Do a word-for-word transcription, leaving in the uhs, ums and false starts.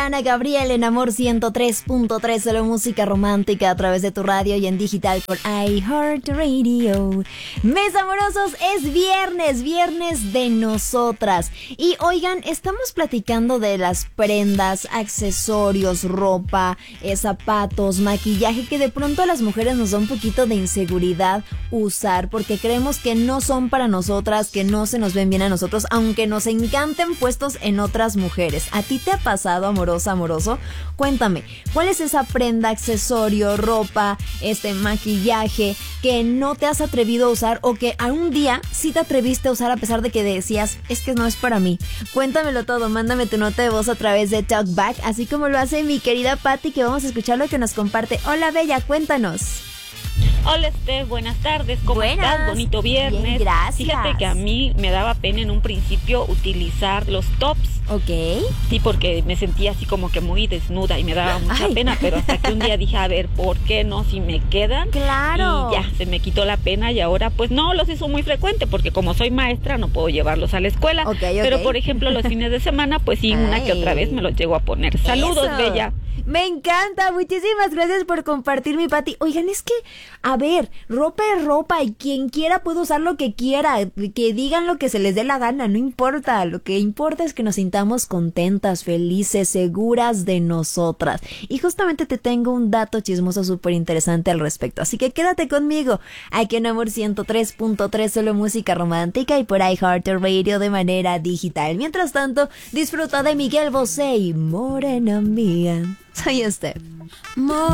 Ana Gabriel en Amor ciento tres punto tres, solo música romántica a través de tu radio y en digital por iHeartRadio. Mis amorosos, es viernes, viernes de nosotras. Y oigan, estamos platicando de las prendas, accesorios, ropa, eh, zapatos, maquillaje que de pronto a las mujeres nos da un poquito de inseguridad usar porque creemos que no son para nosotras, que no se nos ven bien a nosotros, aunque nos encanten puestos en otras mujeres. ¿A ti te ha pasado, amorosa, amoroso? Cuéntame, ¿cuál es esa prenda, accesorio, ropa, este maquillaje que no te has atrevido a usar o que a un día sí te atreviste a usar a pesar de que decías, es que no es para mí? Cuéntamelo todo, mándame tu nota de voz a través de Talkback, así como lo hace mi querida Patti, que vamos a escuchar lo que nos comparte. Hola, Bella, cuéntanos. Hola, Steph, buenas tardes, ¿cómo Buenas. estás? Bonito viernes. Bien, gracias. Fíjate que a mí me daba pena en un principio utilizar los tops. Ok. Sí, porque me sentía así como que muy desnuda y me daba mucha Ay. pena, pero hasta que un día dije, a ver, ¿por qué no? Si me quedan. Claro. Y ya, se me quitó la pena y ahora pues no los hizo muy frecuente porque como soy maestra no puedo llevarlos a la escuela. Ok, ok. Pero por ejemplo los fines de semana pues sí, una Ay. que otra vez me los llego a poner. Saludos, Eso. Bella. Me encanta, muchísimas gracias por compartir, mi Pati. Oigan, es que, a ver, ropa es ropa y quien quiera puede usar lo que quiera, que digan lo que se les dé la gana, no importa. Lo que importa es que nos sintamos contentas, felices, seguras de nosotras. Y justamente te tengo un dato chismoso súper interesante al respecto, así que quédate conmigo, aquí en Amor ciento tres punto tres, solo música romántica y por iHeartRadio de manera digital. Mientras tanto, disfruta de Miguel Bosé y Morena Mía. Soy Steph.